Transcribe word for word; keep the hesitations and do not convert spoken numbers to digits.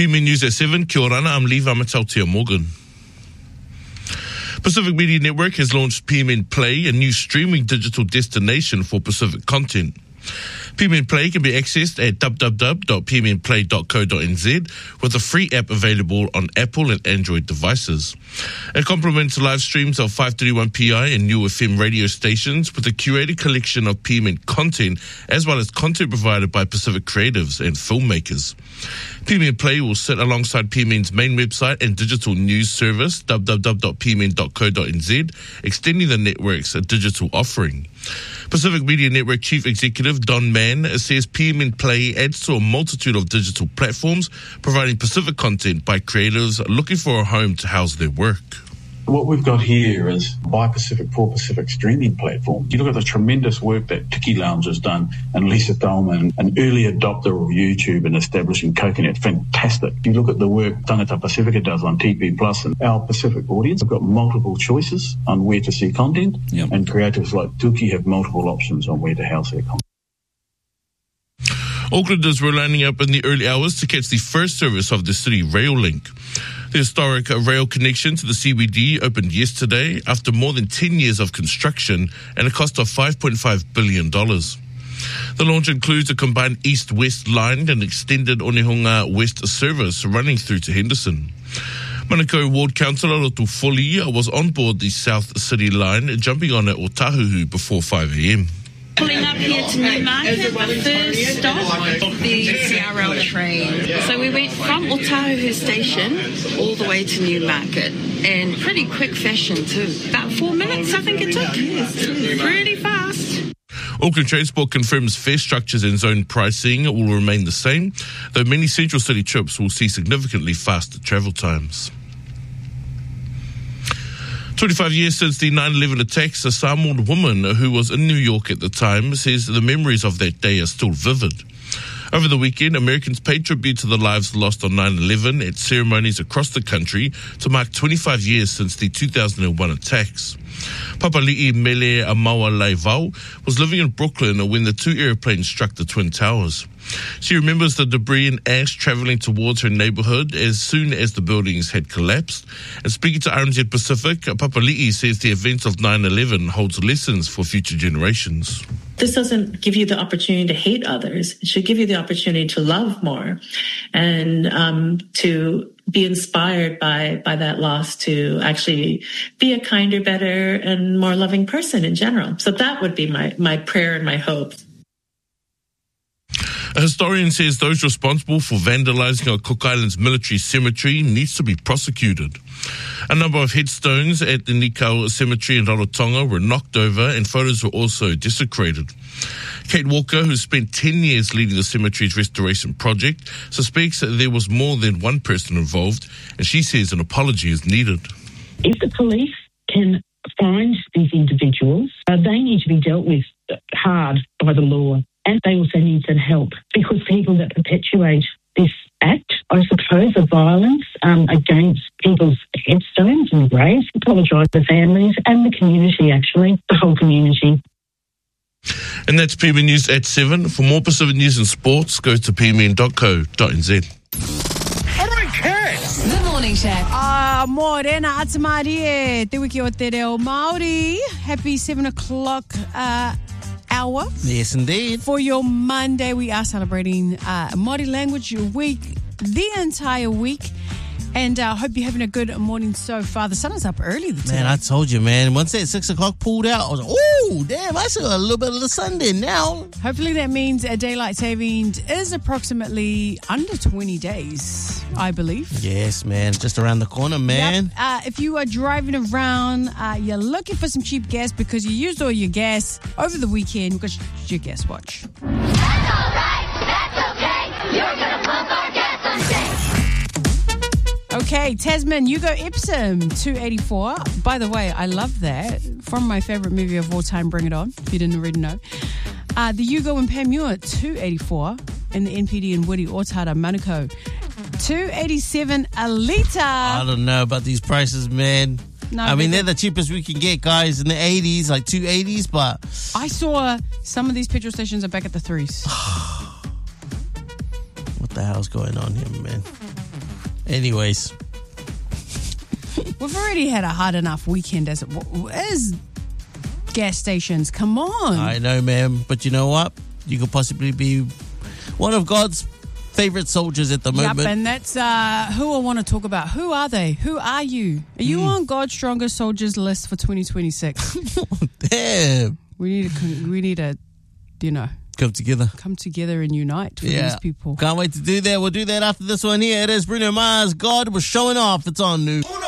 P M News at seven, kia ora, I'm Lee Vamatautia Morgan. Pacific Media Network has launched P M N Play, a new streaming digital destination for Pacific content. P M N Play can be accessed at w w w dot p m n play dot co dot n z with a free app available on Apple and Android devices. It complements live streams of five thirty-one P I and New F M radio stations with a curated collection of P M N content as well as content provided by Pacific creatives and filmmakers. P M N Play will sit alongside P M N's main website and digital news service w w w dot p m n dot co dot n z, extending the network's digital offering. Pacific Media Network Chief Executive Don Mann says P M N Play adds to a multitude of digital platforms, providing Pacific content by creators looking for a home to house their work. What we've got here is By Pacific for Pacific streaming platform. You look at the tremendous work that Tiki Lounge has done and Lisa Dolman, an early adopter of YouTube and establishing Coconut, fantastic. You look at the work Tangata Pacifica does on T V Plus and our Pacific audience have got multiple choices on where to see content, yep. and creators like Tuki have multiple options on where to house their content. Aucklanders were lining up in the early hours to catch the first service of the City Rail Link. The historic rail connection to the C B D opened yesterday after more than ten years of construction and a cost of five point five billion dollars. The launch includes a combined east-west line and extended Onehunga West service running through to Henderson. Manukau Ward Councillor Rotu Foli was on board the South City line, jumping on at Otahuhu before five a.m. Pulling up here to Newmarket, first stop, the C R L train. So we went from Otahuhu station all the way to Newmarket, and pretty quick fashion too. About four minutes, I think it took. Pretty fast. Auckland Transport confirms fare structures and zone pricing will remain the same, though many central city trips will see significantly faster travel times. twenty-five years since the nine eleven attacks, a Samoan woman who was in New York at the time says the memories of that day are still vivid. Over the weekend, Americans paid tribute to the lives lost on nine eleven at ceremonies across the country to mark twenty-five years since the two thousand one attacks. Papali'i Mele Amawa Laivau was living in Brooklyn when the two airplanes struck the Twin Towers. She remembers the debris and ash travelling towards her neighbourhood as soon as the buildings had collapsed. And speaking to R N Z Pacific, Papali'i says the events of nine eleven holds lessons for future generations. This doesn't give you the opportunity to hate others. It should give you the opportunity to love more and um, to be inspired by, by that loss to actually be a kinder, better, and more loving person in general. So that would be my, my prayer and my hope. A historian says those responsible for vandalising a Cook Islands military cemetery needs to be prosecuted. A number of headstones at the Nikau Cemetery in Rarotonga were knocked over and photos were also desecrated. Kate Walker, who spent ten years leading the cemetery's restoration project, suspects that there was more than one person involved, and she says an apology is needed. If the police can find these individuals, uh, they need to be dealt with hard by the law. And they also need some help because people that perpetuate this act, I suppose, of violence um, against people's headstones and graves, apologise to families and the community, actually, the whole community. And that's P M N News at seven. For more Pacific News and sports, go to p m n dot co dot n z. All right, Cass. The Morning Shack. Ah, morena atamarie. Te wiki o te reo Māori. Happy seven o'clock uh, hour. Yes, indeed. For your Monday, we are celebrating uh, Māori Language Week the entire week. And I uh, hope you're having a good morning so far. The sun is up early today. Man, I told you, man. Once that six o'clock pulled out, I was like, oh, damn, I see a little bit of the sun there now. Hopefully that means a daylight savings is approximately under twenty days, I believe. Yes, man. Just around the corner, man. Yep. Uh, if you are driving around, uh, you're looking for some cheap gas because you used all your gas over the weekend, we've got your gas watch. That's all right. That's okay. You're going to pump our gas someday. Okay, Tasman, Hugo Epsom, two eighty-four. By the way, I love that. From my favourite movie of all time, Bring It On, if you didn't already know. Uh, the Hugo in Panmure, two eighty-four. And the N P D in Woody, Otara, Manukau, two eighty-seven a litre. I don't know about these prices, man. No, I mean, they're the cheapest we can get, guys, in the eighties, like two eighties, but... I saw some of these petrol stations are back at the threes. What the hell's going on here, man? Anyways. We've already had a hard enough weekend as it as gas stations. Come on. I know, ma'am. But you know what? You could possibly be one of God's favorite soldiers at the moment. Yep, and that's uh, who I want to talk about. Who are they? Who are you? Are you mm. on God's strongest soldiers list for twenty twenty-six? Damn. We need to, we need to, you know, come together. Come together and unite for yeah. these people. Can't wait to do that. We'll do that after this one here. It is Bruno Mars. God was showing off. It's on New.